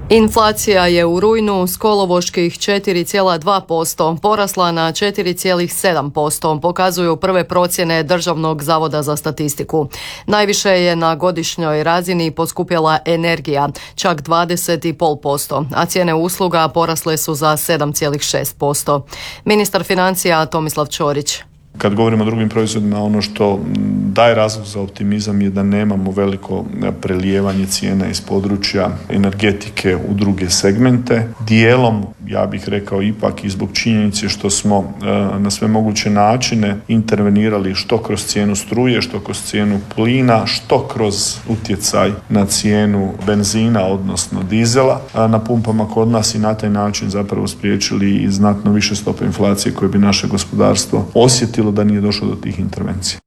Inflacija je u rujnu s kolovoških 4,2% porasla na 4,7%, pokazuju prve procjene Državnog zavoda za statistiku. Najviše je na godišnjoj razini poskupjela energija, čak 20,5%, a cijene usluga porasle su za 7,6%. Ministar financija Tomislav Ćorić. Kad govorimo o drugim proizvodima, ono što daje razlog za optimizam je da nemamo veliko prelijevanje cijena iz područja energetike u druge segmente. Dijelom, ja bih rekao ipak i zbog činjenice što smo na sve moguće načine intervenirali što kroz cijenu struje, što kroz cijenu plina, što kroz utjecaj na cijenu benzina, odnosno dizela na pumpama kod nas i na taj način zapravo spriječili i znatno više stope inflacije koje bi naše gospodarstvo osjetilo da nije došlo do tih intervencija.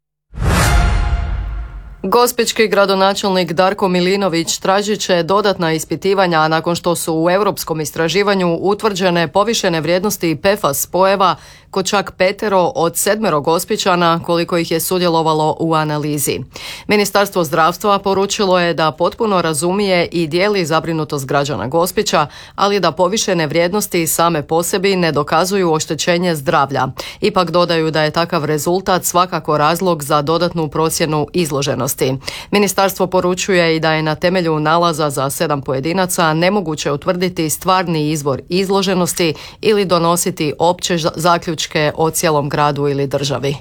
Gospićki gradonačelnik Darko Milinović tražit će dodatna ispitivanja nakon što su u europskom istraživanju utvrđene povišene vrijednosti PFAS spojeva kod čak 5 od 7 Gospićana koliko ih je sudjelovalo u analizi. Ministarstvo zdravstva poručilo je da potpuno razumije i dijeli zabrinutost građana Gospića, ali da povišene vrijednosti same po sebi ne dokazuju oštećenje zdravlja. Ipak dodaju da je takav rezultat svakako razlog za dodatnu procjenu izloženosti. Ministarstvo poručuje i da je na temelju nalaza za 7 pojedinaca nemoguće utvrditi stvarni izvor izloženosti ili donositi opće zaključke o cijelom gradu ili državi.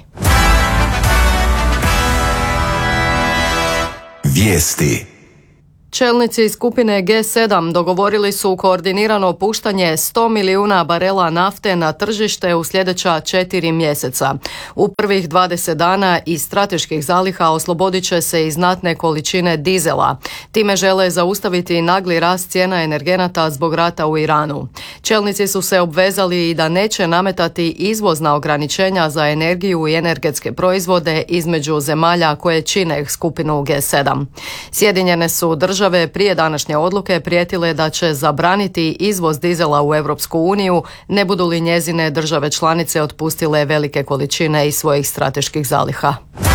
Vijesti. Čelnici skupine G7 dogovorili su koordinirano puštanje 100 milijuna barela nafte na tržište u sljedeća 4 mjeseca. U prvih 20 dana iz strateških zaliha oslobodit će se i znatne količine dizela. Time žele zaustaviti nagli rast cijena energenata zbog rata u Iranu. Čelnici su se obvezali i da neće nametati izvozna ograničenja za energiju i energetske proizvode između zemalja koje čine skupinu G7. Sjedinjene su države prije današnje odluke prijetile da će zabraniti izvoz dizela u Europsku uniju, ne budu li njezine države članice otpustile velike količine iz svojih strateških zaliha.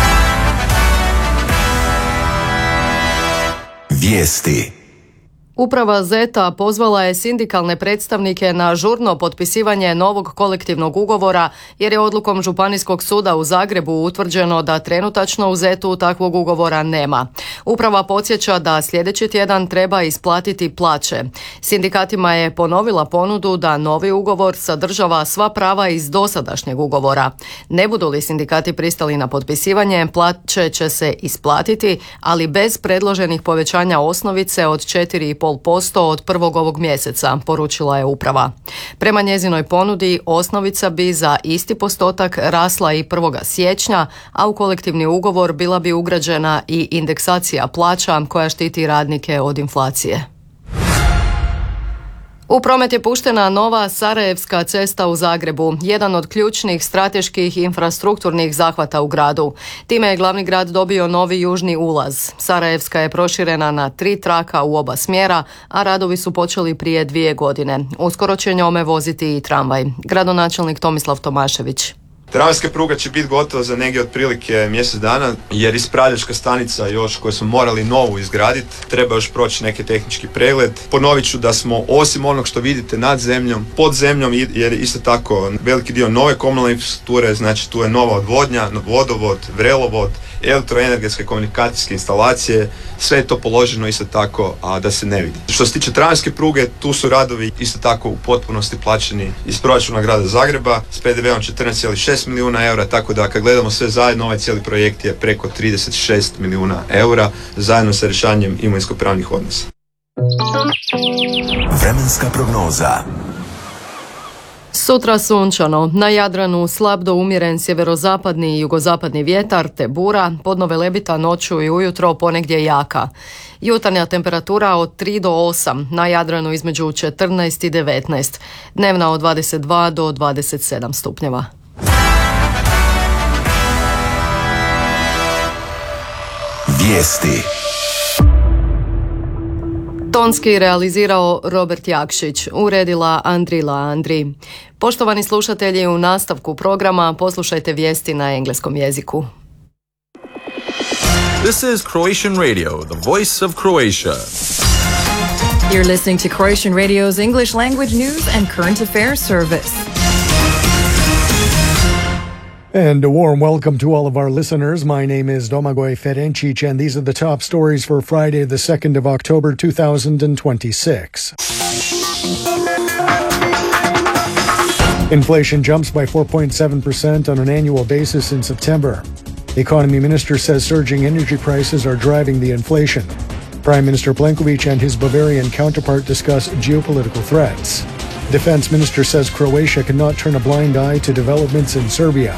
Vijesti. Uprava ZET-a pozvala je sindikalne predstavnike na žurno potpisivanje novog kolektivnog ugovora jer je odlukom Županijskog suda u Zagrebu utvrđeno da trenutačno u ZET-u takvog ugovora nema. Uprava podsjeća da sljedeći tjedan treba isplatiti plaće. Sindikatima je ponovila ponudu da novi ugovor sadržava sva prava iz dosadašnjeg ugovora. Ne budu li sindikati pristali na potpisivanje, plaće će se isplatiti, ali bez predloženih povećanja osnovice od 4,5% od prvog ovog mjeseca, poručila je uprava. Prema njezinoj ponudi, osnovica bi za isti postotak rasla i 1. siječnja, a u kolektivni ugovor bila bi ugrađena i indeksacija plaća koja štiti radnike od inflacije. U promet je puštena nova Sarajevska cesta u Zagrebu, jedan od ključnih strateških infrastrukturnih zahvata u gradu. Time je glavni grad dobio novi južni ulaz. Sarajevska je proširena na 3 traka u oba smjera, a radovi su počeli prije 2 godine. Uskoro će njome voziti i tramvaj. Gradonačelnik Tomislav Tomašević. Tramvajska pruga će biti gotova za negdje otprilike mjesec dana, jer ispravljačka stanica još koju smo morali novu izgraditi, treba još proći neki tehnički pregled. Ponovit ću da smo osim onog što vidite nad zemljom, pod zemljom, jer isto tako veliki dio nove komunalne infrastrukture, znači tu je nova odvodnja, vodovod, vrelovod, elektroenergetske komunikacijske instalacije, sve je to položeno isto tako, a da se ne vidi. Što se tiče tramvajske pruge, tu su radovi isto tako u potpunosti plaćeni iz proračuna grada Zagreba s PDV-om 14,6 milijuna eura, tako da kad gledamo sve zajedno, ovaj cijeli projekt je preko 36 milijuna eura zajedno sa rješavanjem imovinsko-pravnih odnosa. Vremenska prognoza. Sutra sunčano, na Jadranu slab do umjeren sjeverozapadni i jugozapadni vjetar te bura, podno velebita noću i ujutro ponegdje jaka. Jutarnja temperatura od 3 do 8, na Jadranu između 14 i 19, dnevna od 22 do 27 stupnjeva. Vijesti. Tonski realizirao Robert Jakšić, uredila Andrila Andri. Poštovani slušatelji, u nastavku programa poslušajte vijesti na engleskom jeziku. This is Croatian Radio, the voice of Croatia. You're listening to Croatian Radio's English language news and current affairs service. And a warm welcome to all of our listeners. My name is Domagoj Ferencic, and these are the top stories for Friday, the 2nd of October, 2026. Inflation jumps by 4.7% on an annual basis in September. The economy minister says surging energy prices are driving the inflation. Prime Minister Plenković and his Bavarian counterpart discuss geopolitical threats. Defense minister says Croatia cannot turn a blind eye to developments in Serbia.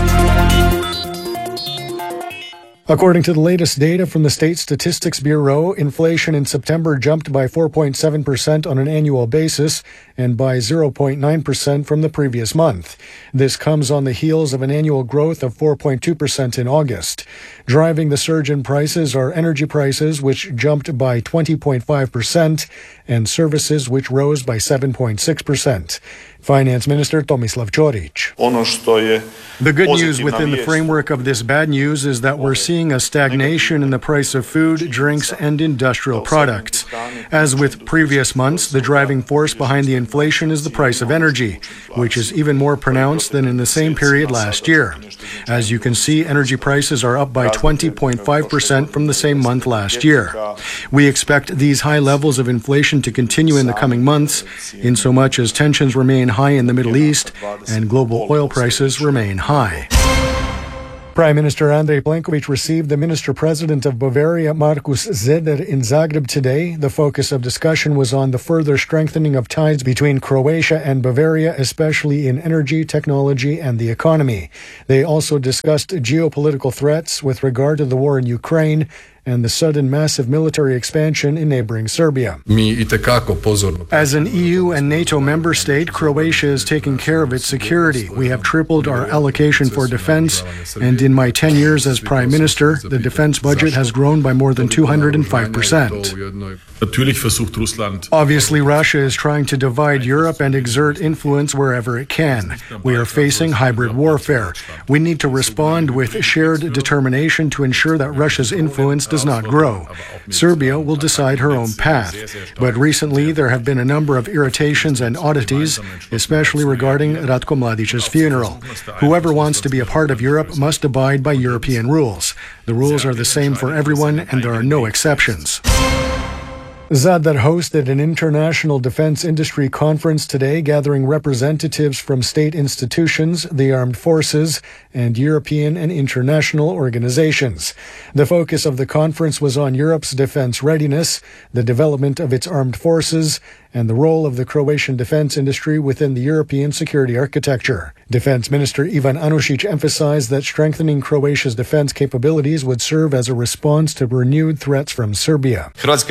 According to the latest data from the State Statistics Bureau, inflation in September jumped by 4.7% on an annual basis and by 0.9% from the previous month. This comes on the heels of an annual growth of 4.2% in August. Driving the surge in prices are energy prices, which jumped by 20.5%, and services, which rose by 7.6%. Finance Minister Tomislav Ćorić. The good news within the framework of this bad news is that we're seeing a stagnation in the price of food, drinks, and industrial products. As with previous months, the driving force behind the inflation is the price of energy, which is even more pronounced than in the same period last year. As you can see, energy prices are up by 20.5% from the same month last year. We expect these high levels of inflation to continue in the coming months, insomuch as tensions remain high in the Middle East and global oil prices remain high. Prime Minister Andrej Plenković received the Minister-President of Bavaria, Markus Zeder, in Zagreb today. The focus of discussion was on the further strengthening of ties between Croatia and Bavaria, especially in energy, technology, and the economy. They also discussed geopolitical threats with regard to the war in Ukraine and the sudden massive military expansion in neighboring Serbia. As an EU and NATO member state, Croatia is taking care of its security. We have tripled our allocation for defense, and in my 10 years as Prime Minister, the defense budget has grown by more than 205%. Obviously, Russia is trying to divide Europe and exert influence wherever it can. We are facing hybrid warfare. We need to respond with shared determination to ensure that Russia's influence does not grow. Serbia will decide her own path. But recently, there have been a number of irritations and oddities, especially regarding Ratko Mladić's funeral. Whoever wants to be a part of Europe must abide by European rules. The rules are the same for everyone, and there are no exceptions. Zadar hosted an international defense industry conference today, gathering representatives from state institutions, the armed forces, and European and international organizations. The focus of the conference was on Europe's defense readiness, the development of its armed forces, and the role of the Croatian defense industry within the European security architecture. Defense Minister Ivan Anušić emphasized that strengthening Croatia's defense capabilities would serve as a response to renewed threats from Serbia.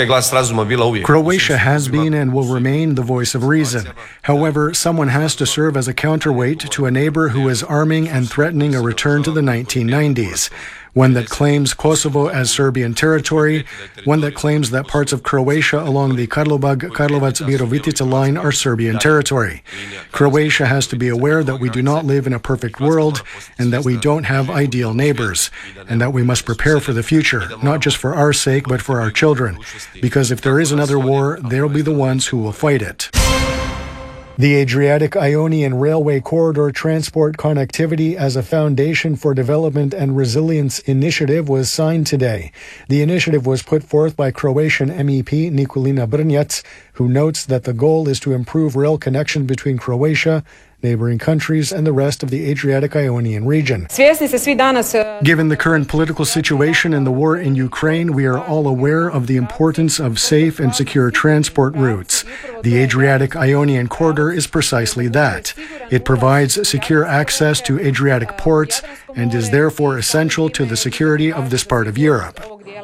Croatia has been and will remain the voice of reason. However, someone has to serve as a counterweight to a neighbor who is arming and threatening a return to the 1990s. One that claims Kosovo as Serbian territory, one that claims that parts of Croatia along the Karlovac-Virovitica line are Serbian territory. Croatia has to be aware that we do not live in a perfect world and that we don't have ideal neighbors, and that we must prepare for the future, not just for our sake, but for our children. Because if there is another war, they'll be the ones who will fight it. The Adriatic-Ionian Railway Corridor Transport Connectivity as a Foundation for Development and Resilience initiative was signed today. The initiative was put forth by Croatian MEP Nikolina Brnjac, who notes that the goal is to improve rail connection between Croatia, neighboring countries, and the rest of the Adriatic-Ionian region. Given the current political situation and the war in Ukraine, we are all aware of the importance of safe and secure transport routes. The Adriatic-Ionian Corridor is precisely that. It provides secure access to Adriatic ports and is therefore essential to the security of this part of Europe.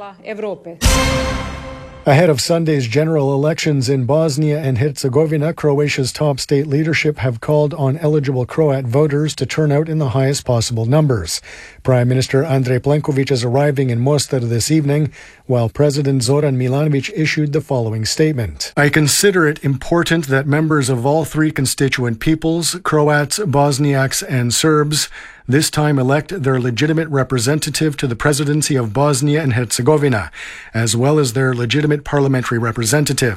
Ahead of Sunday's general elections in Bosnia and Herzegovina, Croatia's top state leadership have called on eligible Croat voters to turn out in the highest possible numbers. Prime Minister Andrej Plenković is arriving in Mostar this evening, while President Zoran Milanović issued the following statement. I consider it important that members of all three constituent peoples, Croats, Bosniaks, and Serbs, this time elect their legitimate representative to the presidency of Bosnia and Herzegovina, as well as their legitimate parliamentary representatives.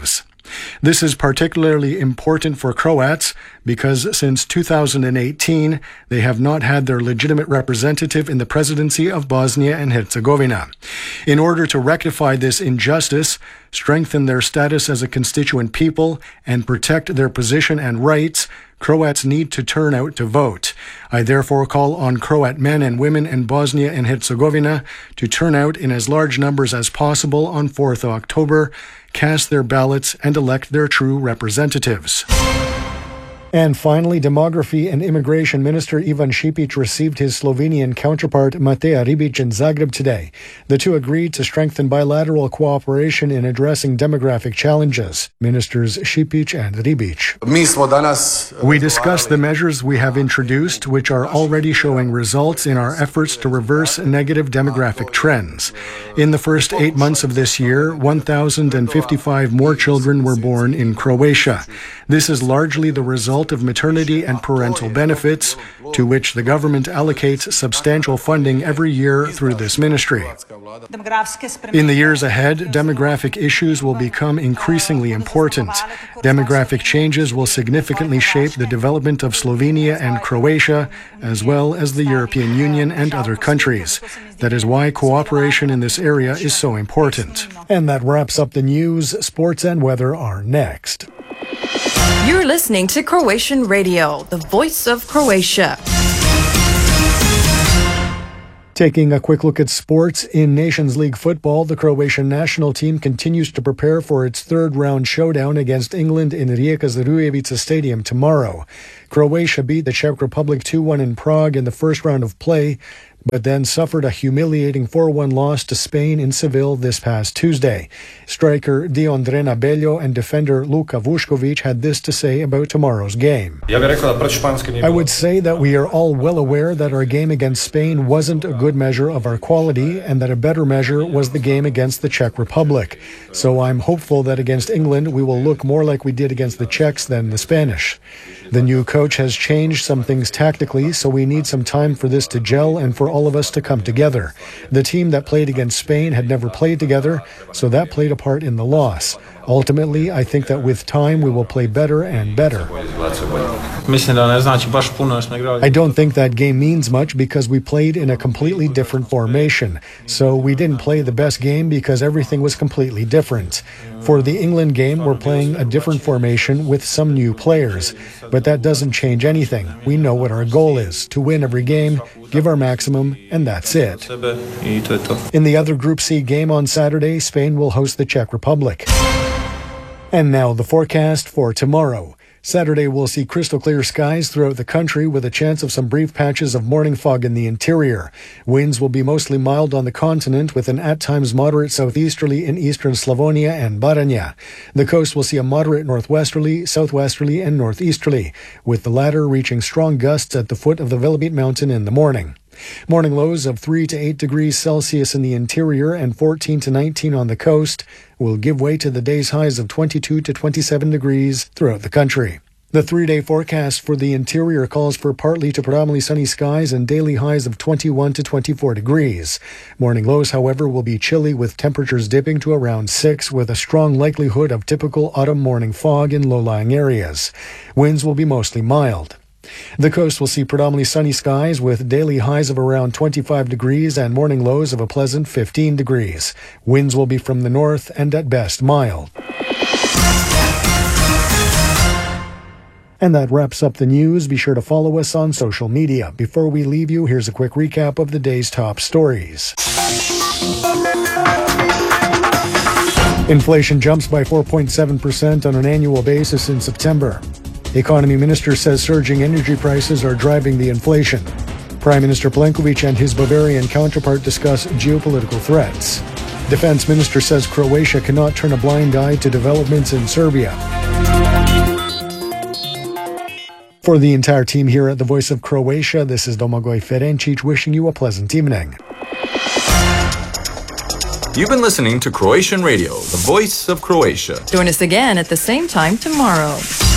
This is particularly important for Croats because since 2018, they have not had their legitimate representative in the presidency of Bosnia and Herzegovina. In order to rectify this injustice, strengthen their status as a constituent people, and protect their position and rights, Croats need to turn out to vote. I therefore call on Croat men and women in Bosnia and Herzegovina to turn out in as large numbers as possible on 4th October, cast their ballots, and elect their true representatives. And finally, Demography and Immigration Minister Ivan Šipić received his Slovenian counterpart Mateja Ribić in Zagreb today. The two agreed to strengthen bilateral cooperation in addressing demographic challenges. Ministers Šipić and Ribić. We discussed the measures we have introduced, which are already showing results in our efforts to reverse negative demographic trends. In the first 8 months of this year, 1,055 more children were born in Croatia. This is largely the result of maternity and parental benefits, to which the government allocates substantial funding every year through this ministry. In the years ahead, demographic issues will become increasingly important. Demographic changes will significantly shape the development of Slovenia and Croatia, as well as the European Union and other countries. That is why cooperation in this area is so important. And that wraps up the news. Sports and weather are next. You're listening to Croatian Radio, the voice of Croatia. Taking a quick look at sports, in Nations League football, the Croatian national team continues to prepare for its third-round showdown against England in Rijeka Zrujevica Stadium tomorrow. Croatia beat the Czech Republic 2-1 in Prague in the first round of play, but then suffered a humiliating 4-1 loss to Spain in Seville this past Tuesday. Striker Dion Drenabello and defender Luka Vušković had this to say about tomorrow's game. I would say that we are all well aware that our game against Spain wasn't a good measure of our quality and that a better measure was the game against the Czech Republic. So I'm hopeful that against England we will look more like we did against the Czechs than the Spanish. The new coach has changed some things tactically, so we need some time for this to gel and for all of us to come together. The team that played against Spain had never played together, so that played a part in the loss. Ultimately, I think that with time we will play better and better. I don't think that game means much because we played in a completely different formation. So we didn't play the best game because everything was completely different. For the England game, we're playing a different formation with some new players. But that doesn't change anything. We know what our goal is, to win every game, give our maximum, and that's it. In the other Group C game on Saturday, Spain will host the Czech Republic. And now the forecast for tomorrow. Saturday will see crystal clear skies throughout the country with a chance of some brief patches of morning fog in the interior. Winds will be mostly mild on the continent with an at times moderate southeasterly in eastern Slavonia and Baranja. The coast will see a moderate northwesterly, southwesterly and northeasterly, with the latter reaching strong gusts at the foot of the Velebit mountain in the morning. Morning lows of 3 to 8 degrees Celsius in the interior and 14 to 19 on the coast will give way to the day's highs of 22 to 27 degrees throughout the country. The 3-day forecast for the interior calls for partly to predominantly sunny skies and daily highs of 21 to 24 degrees. Morning lows, however, will be chilly with temperatures dipping to around 6 with a strong likelihood of typical autumn morning fog in low-lying areas. Winds will be mostly mild. The coast will see predominantly sunny skies with daily highs of around 25 degrees and morning lows of a pleasant 15 degrees. Winds will be from the north and at best mild. And that wraps up the news. Be sure to follow us on social media. Before we leave you, here's a quick recap of the day's top stories. Inflation jumps by 4.7% on an annual basis in September. The economy minister says surging energy prices are driving the inflation. Prime Minister Plenković and his Bavarian counterpart discuss geopolitical threats. Defense minister says Croatia cannot turn a blind eye to developments in Serbia. For the entire team here at the Voice of Croatia, this is Domagoj Ferencic wishing you a pleasant evening. You've been listening to Croatian Radio, the Voice of Croatia. Join us again at the same time tomorrow.